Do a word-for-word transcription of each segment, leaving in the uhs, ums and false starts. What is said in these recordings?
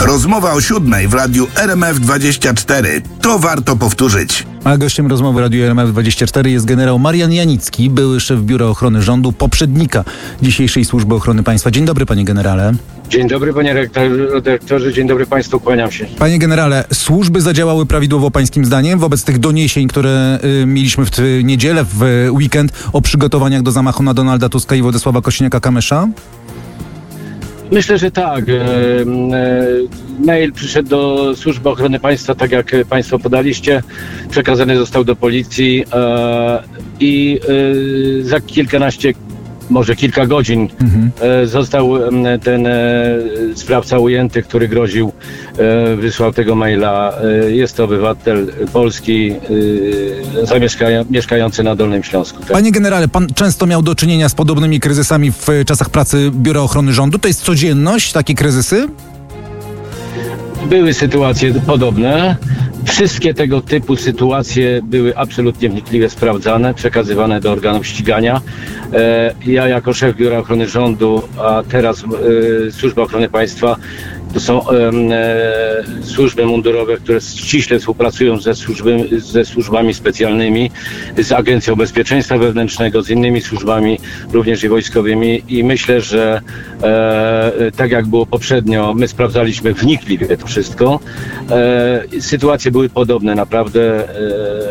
Rozmowa o siódmej w radiu R M F dwadzieścia cztery. To warto powtórzyć. A gościem rozmowy Radiu R M F dwadzieścia cztery jest generał Marian Janicki, były szef Biura Ochrony Rządu, poprzednika dzisiejszej Służby Ochrony Państwa. Dzień dobry, panie generale. Dzień dobry, panie redaktorze, dzień dobry państwu, kłaniam się. Panie generale, służby zadziałały prawidłowo pańskim zdaniem wobec tych doniesień, które y, mieliśmy w t- niedzielę, w weekend o przygotowaniach do zamachu na Donalda Tuska i Władysława Kosiniaka-Kamysza? Myślę, że tak. E, e, mail przyszedł do Służby Ochrony Państwa, tak jak państwo podaliście. Przekazany został do policji e, i e, za kilkanaście, może kilka godzin mhm. e, został e, ten e, sprawca ujęty, który groził, e, wysłał tego maila. E, jest to obywatel Polski e, zamieszka- mieszkający na Dolnym Śląsku. Tak? Panie generale, pan często miał do czynienia z podobnymi kryzysami w czasach pracy Biura Ochrony Rządu. To jest codzienność, takie kryzysy? Były sytuacje podobne. Wszystkie tego typu sytuacje były absolutnie wnikliwie sprawdzane, przekazywane do organów ścigania. E, ja jako szef Biura Ochrony Rządu, a teraz e, Służba Ochrony Państwa, to są e, e, służby mundurowe, które ściśle współpracują ze, służby, ze służbami specjalnymi, z Agencją Bezpieczeństwa Wewnętrznego, z innymi służbami, również i wojskowymi, i myślę, że e, tak jak było poprzednio, my sprawdzaliśmy wnikliwie to wszystko. E, sytuacje były podobne, naprawdę. E,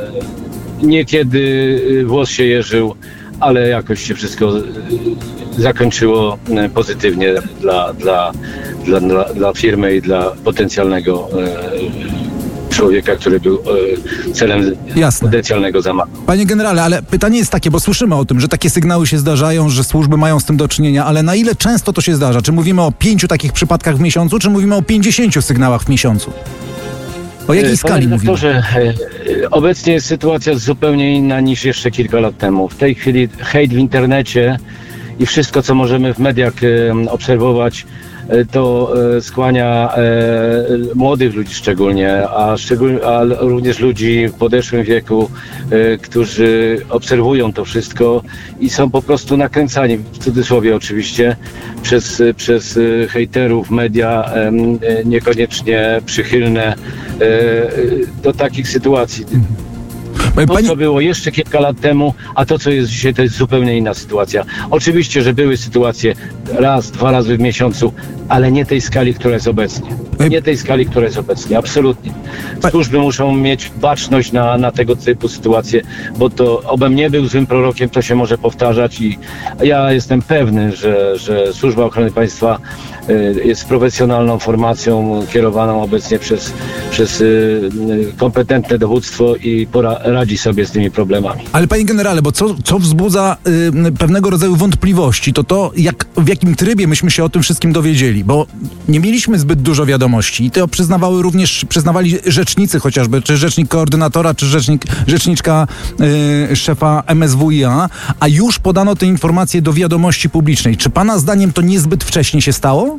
niekiedy włos się jeżył, ale jakoś się wszystko zakończyło pozytywnie dla, dla, dla, dla, dla firmy i dla potencjalnego e, człowieka, który był e, celem Jasne. potencjalnego zamachu. Panie generale, ale pytanie jest takie, bo słyszymy o tym, że takie sygnały się zdarzają, że służby mają z tym do czynienia, ale na ile często to się zdarza? Czy mówimy o pięciu takich przypadkach w miesiącu, czy mówimy o pięćdziesięciu sygnałach w miesiącu? O jakiej skali mówimy? Obecnie jest sytuacja zupełnie inna niż jeszcze kilka lat temu. W tej chwili hejt w internecie i wszystko, co możemy w mediach obserwować, to skłania młodych ludzi szczególnie, a, szczególnie, a również ludzi w podeszłym wieku, którzy obserwują to wszystko i są po prostu nakręcani, w cudzysłowie oczywiście, przez, przez hejterów, media niekoniecznie przychylne do takich sytuacji. To, co było jeszcze kilka lat temu, a to, co jest dzisiaj, to jest zupełnie inna sytuacja. Oczywiście, że były sytuacje raz, dwa razy w miesiącu, ale nie tej skali, która jest obecnie. Nie tej skali, która jest obecnie, absolutnie. Służby muszą mieć baczność na, na tego typu sytuacje, bo to obym nie był złym prorokiem, to się może powtarzać i ja jestem pewny, że, że Służba Ochrony Państwa jest profesjonalną formacją kierowaną obecnie przez, przez kompetentne dowództwo i pora, radzi sobie z tymi problemami. Ale panie generale, bo co, co wzbudza y, pewnego rodzaju wątpliwości, to to, jak, w jakim trybie myśmy się o tym wszystkim dowiedzieli, bo nie mieliśmy zbyt dużo wiadomości i to przyznawały również, przyznawali rzecznicy chociażby, czy rzecznik koordynatora, czy rzecznik, rzeczniczka y, szefa M S W i A, a już podano te informacje do wiadomości publicznej. Czy pana zdaniem to niezbyt wcześnie się stało?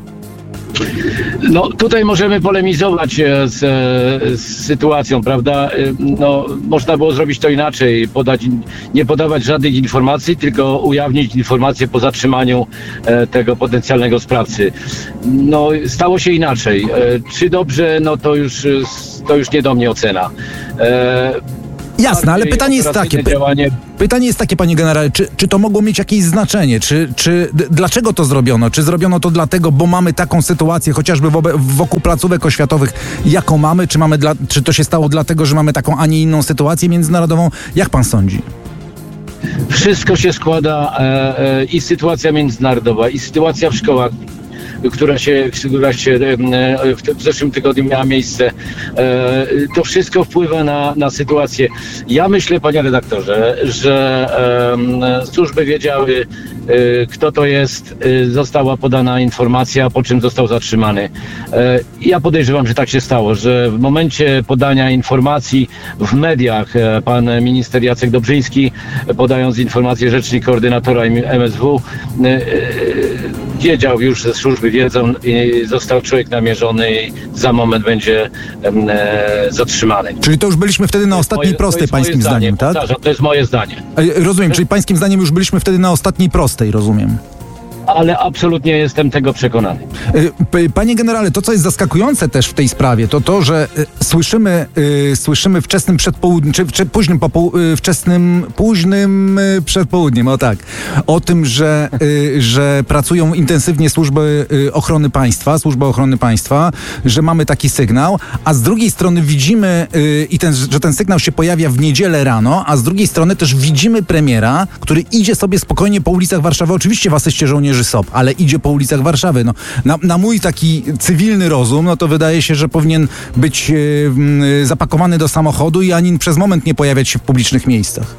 No tutaj możemy polemizować z, z sytuacją, prawda? No, można było zrobić to inaczej, podać, nie podawać żadnych informacji, tylko ujawnić informacje po zatrzymaniu e, tego potencjalnego sprawcy. No stało się inaczej. E, czy dobrze? No to już, to już nie do mnie ocena. E, Jasne, ale pytanie jest takie, działanie... pytanie jest takie, panie generale, czy, czy to mogło mieć jakieś znaczenie? Czy, czy d- dlaczego to zrobiono? Czy zrobiono to dlatego, bo mamy taką sytuację chociażby wobe, wokół placówek oświatowych, jaką mamy? Czy, mamy dla, czy to się stało dlatego, że mamy taką, a nie inną sytuację międzynarodową? Jak pan sądzi? Wszystko się składa e, e, i sytuacja międzynarodowa, i sytuacja w szkołach, która się, która się w zeszłym tygodniu miała miejsce. To wszystko wpływa na, na sytuację. Ja myślę, panie redaktorze, że um, służby wiedziały, kto to jest, została podana informacja, po czym został zatrzymany. Ja podejrzewam, że tak się stało, że w momencie podania informacji w mediach pan minister Jacek Dobrzyński, podając informację, rzecznik koordynatora M S W, wiedział już, ze służby wiedzą i został człowiek namierzony i za moment będzie e, zatrzymany. Czyli to już byliśmy wtedy na ostatniej moje, prostej, pańskim zdanie, zdaniem, tak? To jest moje zdanie. Rozumiem, czyli pańskim zdaniem już byliśmy wtedy na ostatniej prostej, rozumiem. ale absolutnie jestem tego przekonany. Y, Panie generale, to co jest zaskakujące też w tej sprawie, to to, że y, słyszymy, y, słyszymy wczesnym przedpołudniem, czy, czy późnym, popoł- y, wczesnym, późnym y, przedpołudniem, o tak, o tym, że, y, że pracują intensywnie służby y, ochrony państwa, służba ochrony państwa, że mamy taki sygnał, a z drugiej strony widzimy, y, i ten, że ten sygnał się pojawia w niedzielę rano, a z drugiej strony też widzimy premiera, który idzie sobie spokojnie po ulicach Warszawy, oczywiście w asyście żołnierzy S O P, ale idzie po ulicach Warszawy. No, na, na mój taki cywilny rozum, no to wydaje się, że powinien być yy, zapakowany do samochodu i ani przez moment nie pojawiać się w publicznych miejscach.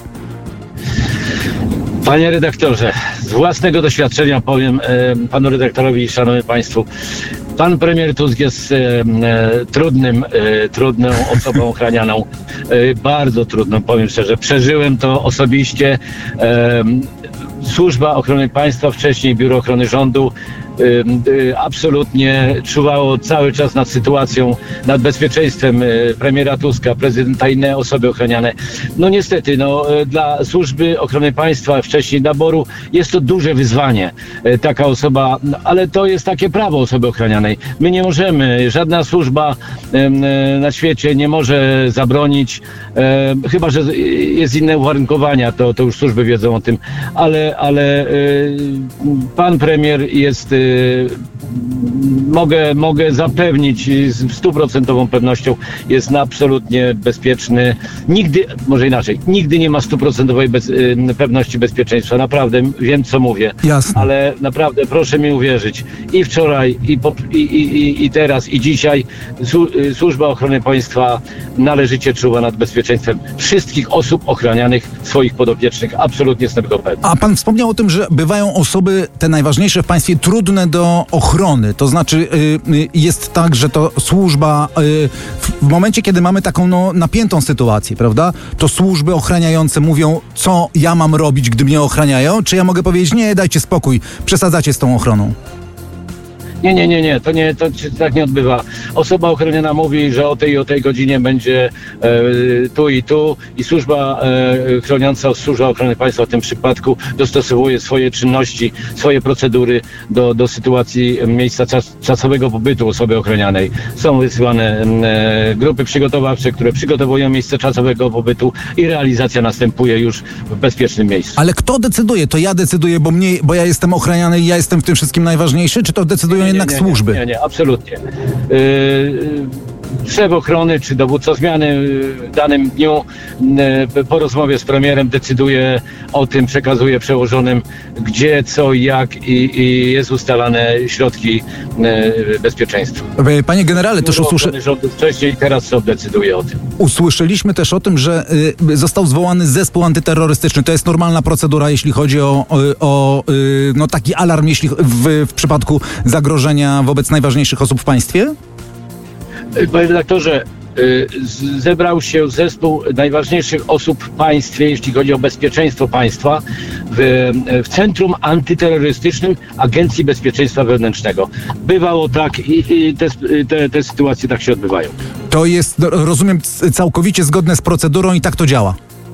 Panie redaktorze, z własnego doświadczenia powiem e, panu redaktorowi i szanownym państwu, pan premier Tusk jest e, e, trudnym, e, trudną osobą ochranianą, e, bardzo trudną, powiem szczerze. Przeżyłem to osobiście. E, Służba Ochrony Państwa, wcześniej Biuro Ochrony Rządu, y, y, absolutnie czuwało cały czas nad sytuacją, nad bezpieczeństwem y, premiera Tuska, prezydenta i inne osoby ochraniane. No niestety, no, y, dla Służby Ochrony Państwa, wcześniej naboru, jest to duże wyzwanie, y, taka osoba, no, ale to jest takie prawo osoby ochranianej. My nie możemy, żadna służba y, y, na świecie nie może zabronić, y, chyba że jest inne uwarunkowania, to, to już służby wiedzą o tym, ale ale y, pan premier jest, y, mogę, mogę zapewnić z stuprocentową pewnością, jest absolutnie bezpieczny. Nigdy, może inaczej, nigdy nie ma stuprocentowej bez, y, pewności bezpieczeństwa. Naprawdę wiem, co mówię. Jasne. Ale naprawdę proszę mi uwierzyć. I wczoraj, i, po, i, i, i teraz, i dzisiaj su, y, Służba Ochrony Państwa należycie czuwa nad bezpieczeństwem wszystkich osób ochranianych, swoich podopiecznych. Absolutnie jestem tego pewny. A pan wspomniał o tym, że bywają osoby, te najważniejsze w państwie, trudne do ochrony. To znaczy y, y, jest tak, że to służba, y, w momencie, kiedy mamy taką no, napiętą sytuację, prawda, to służby ochraniające mówią, co ja mam robić, gdy mnie ochraniają, czy ja mogę powiedzieć, nie, dajcie spokój, przesadzacie z tą ochroną. Nie, nie, nie, nie, to nie, to się tak nie odbywa. Osoba ochroniona mówi, że o tej i o tej godzinie będzie e, tu i tu i służba e, chroniąca, Służba Ochrony Państwa w tym przypadku dostosowuje swoje czynności, swoje procedury do, do sytuacji miejsca czas, czasowego pobytu osoby ochronianej. Są wysyłane e, grupy przygotowawcze, które przygotowują miejsce czasowego pobytu i realizacja następuje już w bezpiecznym miejscu. Ale kto decyduje? To ja decyduję, bo, mnie, bo ja jestem ochraniany i ja jestem w tym wszystkim najważniejszy, czy to decydują jednak nie, nie, służby? Nie, nie, absolutnie. Yy, szef ochrony czy dowódca zmiany w danym dniu yy, po rozmowie z premierem decyduje o tym, przekazuje przełożonym, gdzie, co, jak i, i jest ustalane środki yy, bezpieczeństwa. Panie generale, też usłyszę... Rządu wcześniej, teraz SOP decyduje o tym. Usłyszeliśmy też o tym, że y, został zwołany zespół antyterrorystyczny. To jest normalna procedura, jeśli chodzi o, o, o y, no, taki alarm, jeśli w, w przypadku zagrożenia wobec najważniejszych osób w państwie? Panie redaktorze, zebrał się zespół najważniejszych osób w państwie, jeśli chodzi o bezpieczeństwo państwa, w, w Centrum Antyterrorystycznym Agencji Bezpieczeństwa Wewnętrznego. Bywało tak i, i te, te, te sytuacje tak się odbywają. To jest, rozumiem, całkowicie zgodne z procedurą i tak to działa.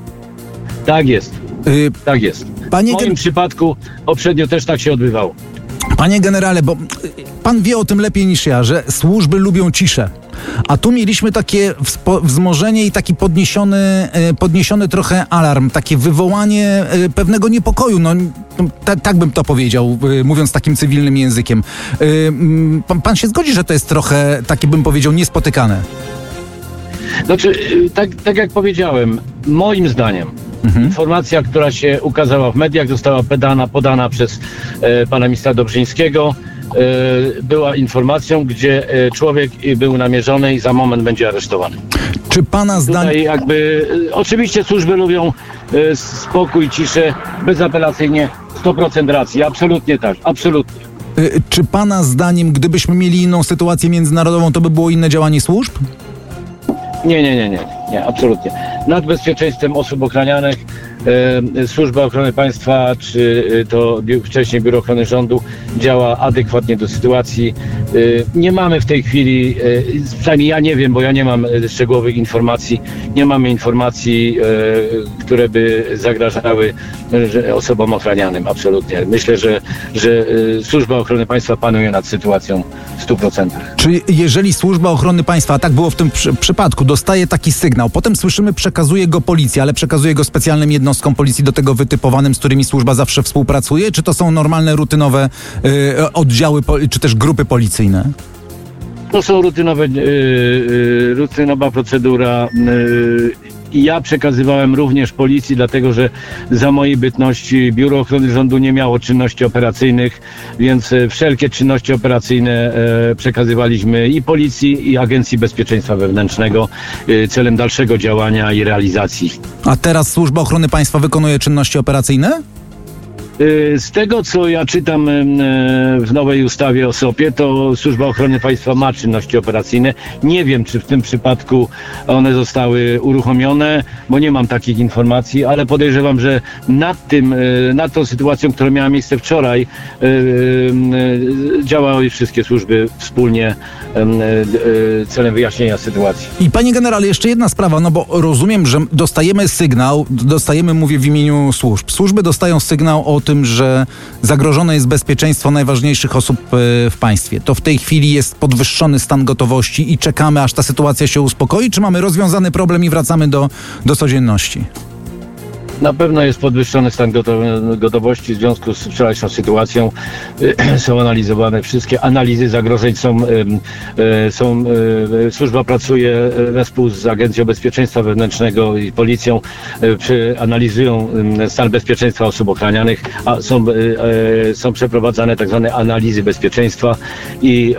Tak jest. Y, Tak jest. Panie w moim gen- przypadku poprzednio też tak się odbywało. Panie generale, bo pan wie o tym lepiej niż ja, że służby lubią ciszę. A tu mieliśmy takie wspo- wzmożenie i taki podniesiony, e, podniesiony trochę alarm, takie wywołanie e, pewnego niepokoju. No, no, ta, tak bym to powiedział, e, mówiąc takim cywilnym językiem. E, m, pan, pan się zgodzi, że to jest trochę, takie bym powiedział, niespotykane? Znaczy, tak, tak jak powiedziałem, moim zdaniem mhm. informacja, która się ukazała w mediach, została podana, podana przez e, pana ministra Dobrzyńskiego, e, była informacją, gdzie e, człowiek był namierzony i za moment będzie aresztowany. Czy pana zdaniem... Tutaj jakby, e, oczywiście służby lubią e, spokój, ciszę, bezapelacyjnie, sto procent racji, absolutnie tak, absolutnie. E, czy pana zdaniem, gdybyśmy mieli inną sytuację międzynarodową, to by było inne działanie służb? Nie, nie, nie, nie, nie, absolutnie. Nad bezpieczeństwem osób ochranianych e, Służba Ochrony Państwa, czy e, to bi- wcześniej Biuro Ochrony Rządu działa adekwatnie do sytuacji. E, nie mamy w tej chwili, e, przynajmniej ja nie wiem, bo ja nie mam e, szczegółowych informacji, nie mamy informacji, e, które by zagrażały e, że osobom ochranianym, absolutnie. Myślę, że, że e, Służba Ochrony Państwa panuje nad sytuacją w stu procentach. Czy jeżeli Służba Ochrony Państwa, a tak było w tym przy, przypadku, dostaje taki sygnał, potem słyszymy, przekazuje go policji, ale przekazuje go specjalnym jednostkom policji do tego wytypowanym, z którymi służba zawsze współpracuje, czy to są normalne, rutynowe y, oddziały, po, czy też grupy policyjne? To są rutynowe, yy, yy, rutynowa procedura. Yy, ja przekazywałem również policji, dlatego że za mojej bytności Biuro Ochrony Rządu nie miało czynności operacyjnych, więc yy, wszelkie czynności operacyjne yy, przekazywaliśmy i policji, i Agencji Bezpieczeństwa Wewnętrznego yy, celem dalszego działania i realizacji. A teraz Służba Ochrony Państwa wykonuje czynności operacyjne? Z tego, co ja czytam w nowej ustawie o S O P-ie, to Służba Ochrony Państwa ma czynności operacyjne. Nie wiem, czy w tym przypadku one zostały uruchomione, bo nie mam takich informacji, ale podejrzewam, że nad tym, nad tą sytuacją, która miała miejsce wczoraj, działały wszystkie służby wspólnie celem wyjaśnienia sytuacji. I panie generale, jeszcze jedna sprawa, no bo rozumiem, że dostajemy sygnał, dostajemy, mówię w imieniu służb. Służby dostają sygnał o tym, że zagrożone jest bezpieczeństwo najważniejszych osób w państwie. To w tej chwili jest podwyższony stan gotowości i czekamy, aż ta sytuacja się uspokoi, czy mamy rozwiązany problem i wracamy do, do codzienności? Na pewno jest podwyższony stan gotowości w związku z wczorajszą sytuacją. Są analizowane wszystkie analizy zagrożeń. Są, są, służba pracuje wespół z Agencją Bezpieczeństwa Wewnętrznego i Policją. Analizują stan bezpieczeństwa osób ochranianych, a są, są przeprowadzane tak zwane analizy bezpieczeństwa i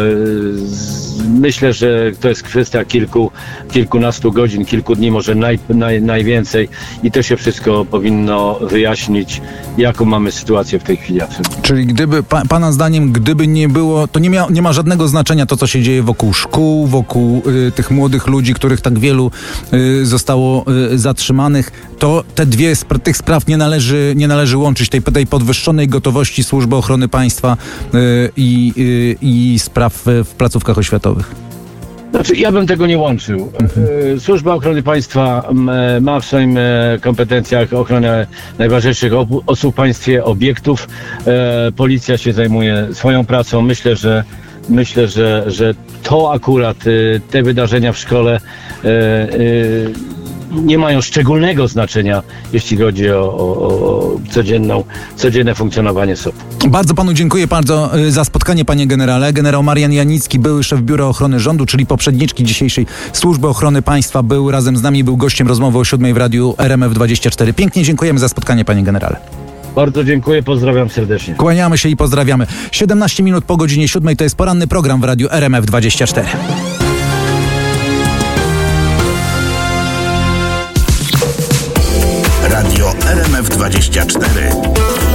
myślę, że to jest kwestia kilku, kilkunastu godzin, kilku dni, może naj, naj, najwięcej i to się wszystko powinno wyjaśnić, jaką mamy sytuację w tej chwili. Absolutnie. Czyli gdyby, pa, pana zdaniem, gdyby nie było, to nie, mia, nie ma żadnego znaczenia to, co się dzieje wokół szkół, wokół y, tych młodych ludzi, których tak wielu y, zostało y, zatrzymanych, to te dwie, tych spraw nie należy, nie należy łączyć, tej, tej podwyższonej gotowości Służby Ochrony Państwa y, i, y, i spraw w placówkach oświatowych. Znaczy, ja bym tego nie łączył. Mhm. Służba Ochrony Państwa ma w swoim kompetencjach ochronę najważniejszych osób w państwie, obiektów. Policja się zajmuje swoją pracą. Myślę, że myślę, że, że to akurat te wydarzenia w szkole nie mają szczególnego znaczenia, jeśli chodzi o, o, o codzienną, codzienne funkcjonowanie S O P. Bardzo panu dziękuję bardzo za spotkanie, panie generale. Generał Marian Janicki, były szef Biura Ochrony Rządu, czyli poprzedniczki dzisiejszej Służby Ochrony Państwa, był razem z nami, był gościem rozmowy o siódmej w radiu R M F dwadzieścia cztery. Pięknie dziękujemy za spotkanie, panie generale. Bardzo dziękuję, pozdrawiam serdecznie. Kłaniamy się i pozdrawiamy. siedemnaście minut po godzinie siódmej to jest poranny program w radiu R M F dwadzieścia cztery. Radio R M F dwadzieścia cztery.